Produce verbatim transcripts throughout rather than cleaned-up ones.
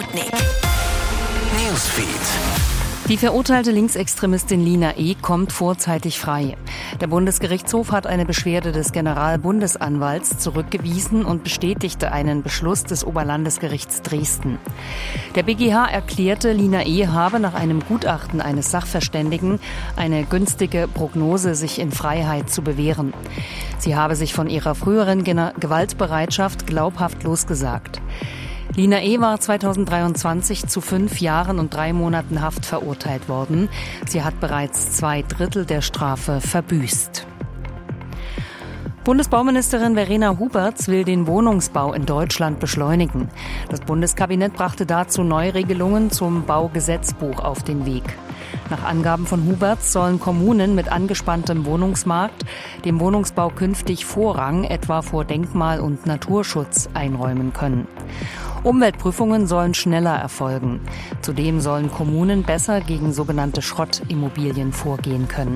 Sputnik Newsfeed. Die verurteilte Linksextremistin Lina E. kommt vorzeitig frei. Der Bundesgerichtshof hat eine Beschwerde des Generalbundesanwalts zurückgewiesen und bestätigte einen Beschluss des Oberlandesgerichts Dresden. Der B G H erklärte, Lina E. habe nach einem Gutachten eines Sachverständigen eine günstige Prognose, sich in Freiheit zu bewähren. Sie habe sich von ihrer früheren Gewaltbereitschaft glaubhaft losgesagt. Lina E. war zweitausenddreiundzwanzig zu fünf Jahren und drei Monaten Haft verurteilt worden. Sie hat bereits zwei Drittel der Strafe verbüßt. Bundesbauministerin Verena Huberts will den Wohnungsbau in Deutschland beschleunigen. Das Bundeskabinett brachte dazu Neuregelungen zum Baugesetzbuch auf den Weg. Nach Angaben von Huberts sollen Kommunen mit angespanntem Wohnungsmarkt dem Wohnungsbau künftig Vorrang, etwa vor Denkmal- und Naturschutz, einräumen können. Umweltprüfungen sollen schneller erfolgen. Zudem sollen Kommunen besser gegen sogenannte Schrottimmobilien vorgehen können.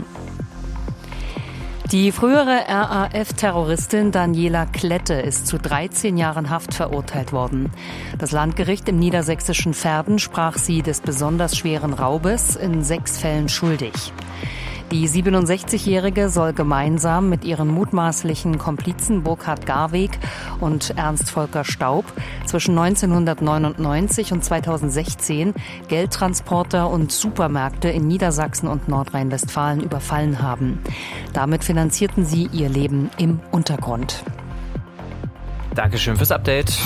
Die frühere R A F-Terroristin Daniela Klette ist zu dreizehn Jahren Haft verurteilt worden. Das Landgericht im niedersächsischen Verden sprach sie des besonders schweren Raubes in sechs Fällen schuldig. Die siebenundsechzigjährige soll gemeinsam mit ihren mutmaßlichen Komplizen Burkhard Garweg und Ernst Volker Staub zwischen neunzehnhundertneunundneunzig und zweitausendsechzehn Geldtransporter und Supermärkte in Niedersachsen und Nordrhein-Westfalen überfallen haben. Damit finanzierten sie ihr Leben im Untergrund. Dankeschön fürs Update.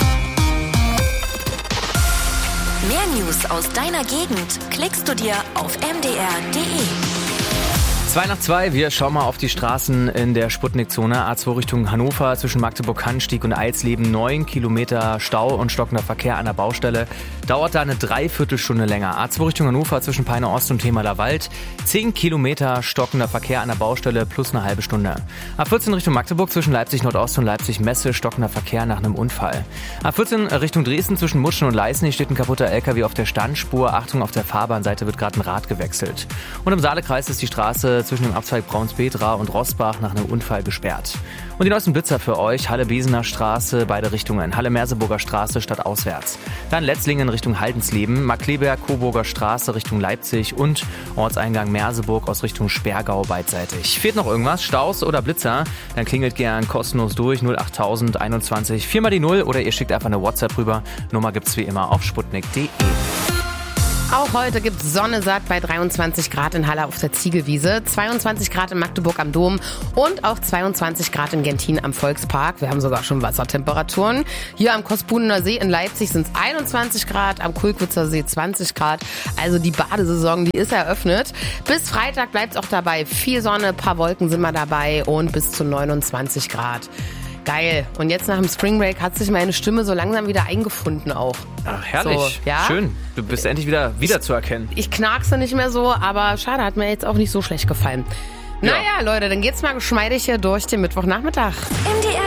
Mehr News aus deiner Gegend klickst du dir auf m d r punkt d e. Zwei nach zwei, wir schauen mal auf die Straßen in der Sputnik-Zone. A zwei Richtung Hannover zwischen Magdeburg-Hannenstieg und Eisleben. Neun Kilometer Stau und stockender Verkehr an der Baustelle. Dauert da eine Dreiviertelstunde länger. A zwei Richtung Hannover zwischen Peine Ost und Themaler Wald. Zehn Kilometer stockender Verkehr an der Baustelle plus eine halbe Stunde. A vierzehn Richtung Magdeburg zwischen Leipzig Nordost und Leipzig Messe. Stockender Verkehr nach einem Unfall. A vierzehn Richtung Dresden zwischen Mutschen und Leißen. Hier steht ein kaputter L K W auf der Standspur. Achtung, auf der Fahrbahnseite wird gerade ein Rad gewechselt. Und im Saalekreis ist die Straße zwischen dem Abzweig Braunspetra und Rossbach nach einem Unfall gesperrt. Und die neuesten Blitzer für euch: Halle-Besener Straße, beide Richtungen. Halle-Merseburger Straße stadtauswärts. Dann Letzlingen Richtung Haldensleben, Markleberg, Coburger Straße Richtung Leipzig und Ortseingang Merseburg aus Richtung Sperrgau beidseitig. Fehlt noch irgendwas? Staus oder Blitzer? Dann klingelt gern kostenlos durch null achttausend einundzwanzig vier mal die null oder ihr schickt einfach eine WhatsApp rüber. Nummer gibt's wie immer auf sputnik punkt d e. Auch heute gibt es Sonne satt bei dreiundzwanzig Grad in Halle auf der Ziegelwiese, zweiundzwanzig Grad in Magdeburg am Dom und auch zweiundzwanzig Grad in Gentin am Volkspark. Wir haben sogar schon Wassertemperaturen. Hier am Kospudener See in Leipzig sind es einundzwanzig Grad, am Kulkwitzer See zwanzig Grad. Also die Badesaison, die ist eröffnet. Bis Freitag bleibt es auch dabei. Viel Sonne, paar Wolken sind wir dabei und bis zu neunundzwanzig Grad. Geil. Und jetzt nach dem Spring Break hat sich meine Stimme so langsam wieder eingefunden auch. Ach, herrlich. So, ja? Schön. Du bist endlich wieder wiederzuerkennen. Ich, ich knackse nicht mehr so, aber schade, hat mir jetzt auch nicht so schlecht gefallen. Ja. Naja, Leute, dann geht's mal geschmeidig hier durch den Mittwochnachmittag. Im